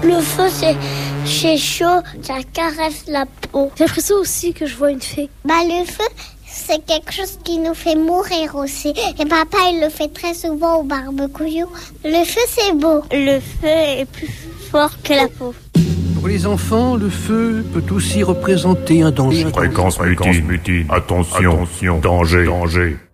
Le feu, c'est chaud, ça caresse la peau. J'ai l'impression aussi que je vois une fée. Le feu, c'est quelque chose qui nous fait mourir aussi. Et papa, il le fait très souvent au barbecue. Le feu, c'est beau. Le feu est plus fort que la peau. Pour les enfants, le feu peut aussi représenter un danger. Fréquence mutine. Attention, danger.